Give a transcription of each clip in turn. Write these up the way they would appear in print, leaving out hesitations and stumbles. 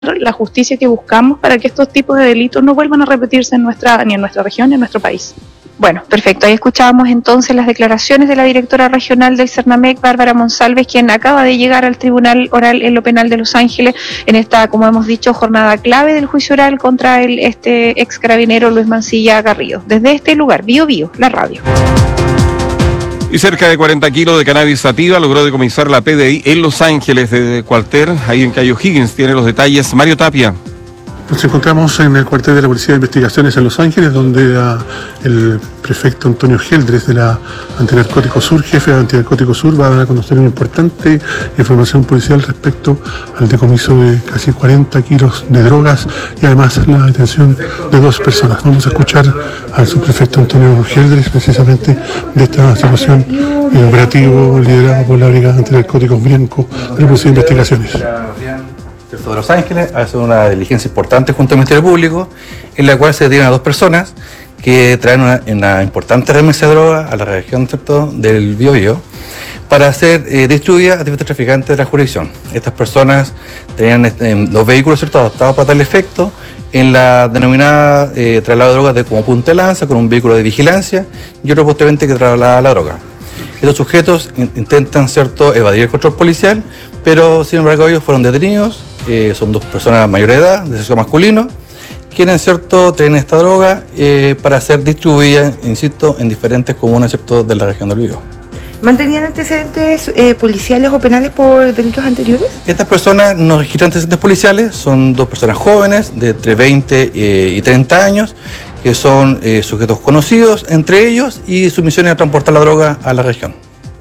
la justicia que buscamos para que estos tipos de delitos no vuelvan a repetirse ni en nuestra región ni en nuestro país. Bueno, perfecto. Ahí escuchábamos entonces las declaraciones de la directora regional del CERNAMEC, Bárbara Monsalves, quien acaba de llegar al Tribunal Oral en lo Penal de Los Ángeles en esta, como hemos dicho, jornada clave del juicio oral contra este ex carabinero Luis Mancilla Garrido. Desde este lugar, Bio Bio, la radio. Y cerca de 40 kilos de cannabis sativa logró decomisar la PDI en Los Ángeles de Cualter, ahí en Cayo Higgins. Tiene los detalles Mario Tapia. Nos encontramos en el cuartel de la Policía de Investigaciones en Los Ángeles, donde el prefecto Antonio Geldres de la Antinarcótico Sur, jefe de Antinarcótico Sur, va a dar a conocer una importante información policial respecto al decomiso de casi 40 kilos de drogas y además la detención de 2 personas. Vamos a escuchar al subprefecto Antonio Geldres precisamente de esta situación operativo liderado por la Brigada Antinarcóticos Bianco de la Policía de Investigaciones. De Los Ángeles hace una diligencia importante junto al Ministerio Público, en la cual se detienen a 2 personas que traen una importante remesa de droga a la región, ¿cierto?, del Biobío para ser distribuida a diferentes traficantes de la jurisdicción. Estas personas tenían 2 vehículos, ¿cierto?, adaptados para tal efecto, en la denominada traslado de drogas como punta de lanza, con un vehículo de vigilancia y otro posteriormente que traslada la droga. Estos sujetos intentan, ¿cierto?, evadir el control policial, pero sin embargo ellos fueron detenidos. Son 2 personas mayores de edad, de sexo masculino, quienes, ¿cierto?, traen esta droga para ser distribuida, insisto, en diferentes comunas, ¿cierto?, de la región del Biobío. ¿Mantenían antecedentes policiales o penales por delitos anteriores? Estas personas no registran antecedentes policiales, son 2 personas jóvenes de entre 20 y 30 años, que son sujetos conocidos entre ellos y su misión es transportar la droga a la región.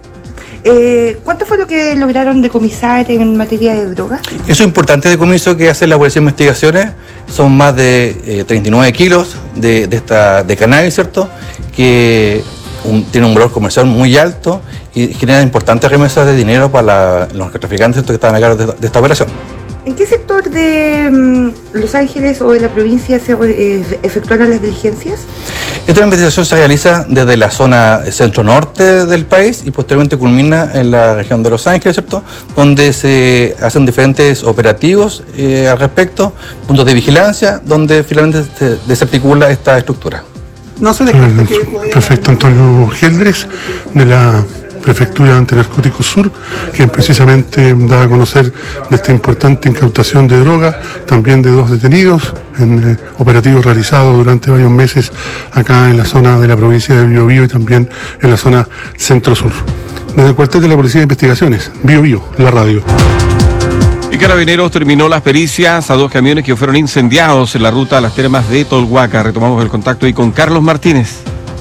¿Cuánto fue lo que lograron decomisar en materia de drogas? Eso importante decomiso que hace la Policía de Investigaciones, son más de 39 kilos de cannabis, ¿cierto?, que tiene un valor comercial muy alto y genera importantes remesas de dinero para los narcotraficantes que estaban a cargo de esta operación. ¿En qué sector de Los Ángeles o de la provincia se efectuaron las diligencias? Esta investigación se realiza desde la zona centro-norte del país y posteriormente culmina en la región de Los Ángeles, ¿cierto?, donde se hacen diferentes operativos al respecto, puntos de vigilancia, donde finalmente se desarticula esta estructura. No se descarta que prefecto Antonio Geldres de la Prefectura Antinarcótico Sur, quien precisamente da a conocer de esta importante incautación de droga, también de 2 detenidos en operativos realizados durante varios meses acá en la zona de la provincia de Biobío y también en la zona centro-sur. Desde el cuartel de la Policía de Investigaciones, Biobío, la radio. Y Carabineros terminó las pericias a 2 camiones que fueron incendiados en la ruta a las termas de Tolhuaca. Retomamos el contacto ahí con Carlos Martínez.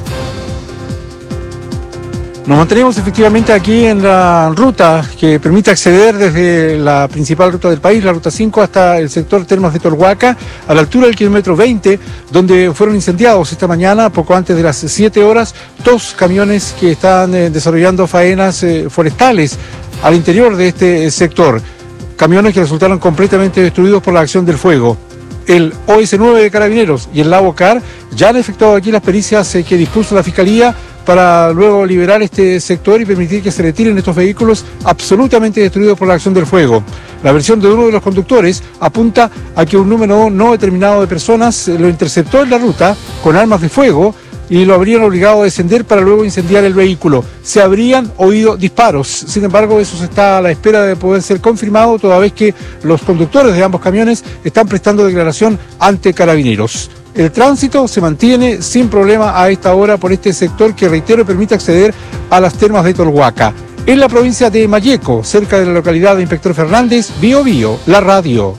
Nos mantenemos efectivamente aquí en la ruta que permite acceder desde la principal ruta del país, la ruta 5, hasta el sector Termas de Tolhuaca, a la altura del kilómetro 20, donde fueron incendiados esta mañana, poco antes de las 7 horas, 2 camiones que están desarrollando faenas forestales al interior de este sector. Camiones que resultaron completamente destruidos por la acción del fuego. El OS9 de Carabineros y el Lavocar ya han efectuado aquí las pericias que dispuso la Fiscalía para luego liberar este sector y permitir que se retiren estos vehículos absolutamente destruidos por la acción del fuego. La versión de uno de los conductores apunta a que un número no determinado de personas lo interceptó en la ruta con armas de fuego y lo habrían obligado a descender para luego incendiar el vehículo. Se habrían oído disparos. Sin embargo, eso se está a la espera de poder ser confirmado, toda vez que los conductores de ambos camiones están prestando declaración ante Carabineros. El tránsito se mantiene sin problema a esta hora por este sector que, reitero, permite acceder a las termas de Tolhuaca. En la provincia de Malleco, cerca de la localidad de Inspector Fernández, Biobío, la radio.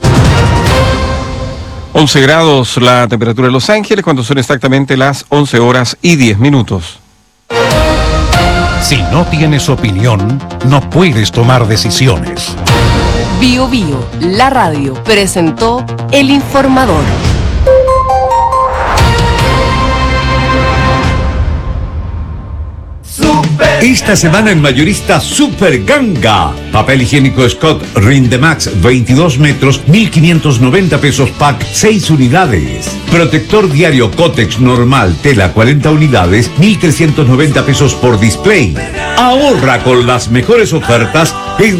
11 grados la temperatura de Los Ángeles cuando son exactamente las 11 horas y 10 minutos. Si no tienes opinión, no puedes tomar decisiones. Biobío, la radio, presentó El Informador. Esta semana en Mayorista Super Ganga. Papel higiénico Scott Rindemax 22 metros, 1.590 pesos pack, 6 unidades. Protector diario Cotex normal tela 40 unidades, 1.390 pesos por display. Ahorra con las mejores ofertas en